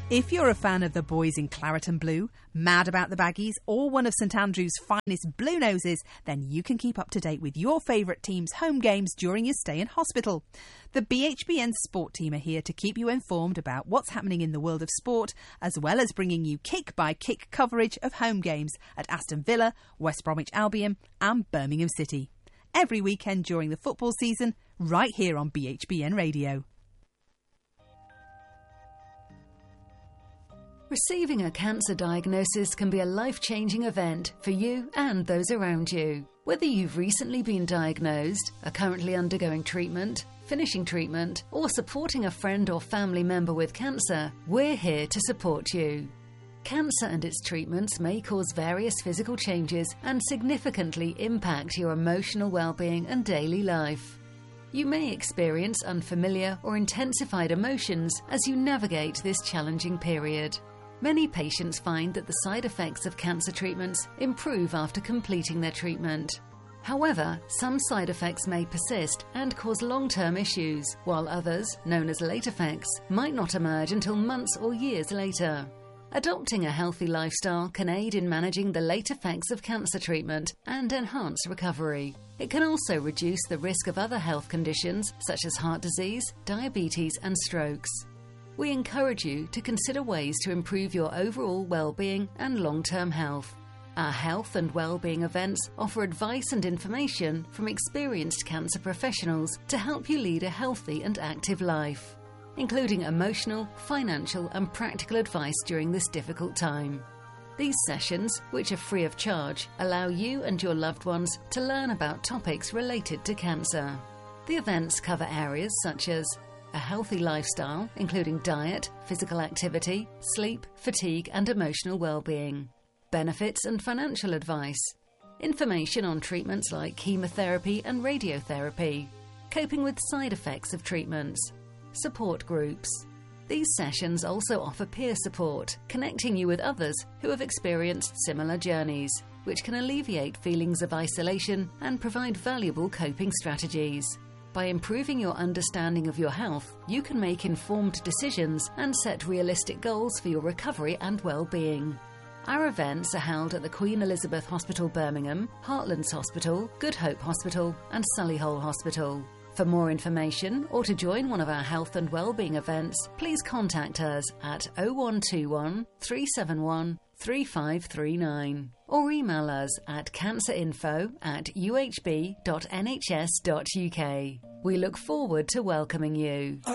If you're a fan of the boys in claret and blue, mad about the Baggies, or one of St Andrew's finest blue noses, then you can keep up to date with your favourite team's home games during your stay in hospital. The BHBN Sport team are here to keep you informed about what's happening in the world of sport, as well as bringing you kick-by-kick coverage of home games at Aston Villa, West Bromwich Albion and Birmingham City. Every weekend during the football season, right here on BHBN Radio. Receiving a cancer diagnosis can be a life-changing event for you and those around you. Whether you've recently been diagnosed, are currently undergoing treatment, finishing treatment, or supporting a friend or family member with cancer, we're here to support you. Cancer and its treatments may cause various physical changes and significantly impact your emotional well-being and daily life. You may experience unfamiliar or intensified emotions as you navigate this challenging period. Many patients find that the side effects of cancer treatments improve after completing their treatment. However, some side effects may persist and cause long-term issues, while others, known as late effects, might not emerge until months or years later. Adopting a healthy lifestyle can aid in managing the late effects of cancer treatment and enhance recovery. It can also reduce the risk of other health conditions such as heart disease, diabetes and strokes. We encourage you to consider ways to improve your overall well-being and long-term health. Our health and well-being events offer advice and information from experienced cancer professionals to help you lead a healthy and active life, including emotional, financial and practical advice during this difficult time. These sessions, which are free of charge, allow you and your loved ones to learn about topics related to cancer. The events cover areas such as a healthy lifestyle, including diet, physical activity, sleep, fatigue and emotional well-being, benefits and financial advice, information on treatments like chemotherapy and radiotherapy, coping with side effects of treatments, support groups. These sessions also offer peer support, connecting you with others who have experienced similar journeys, which can alleviate feelings of isolation and provide valuable coping strategies. By improving your understanding of your health, you can make informed decisions and set realistic goals for your recovery and well-being. Our events are held at the Queen Elizabeth Hospital Birmingham, Heartlands Hospital, Good Hope Hospital and Solihull Hospital. For more information or to join one of our health and wellbeing events, please contact us at 0121 371 3539 or email us at cancerinfo@uhb.nhs.uk. We look forward to welcoming you.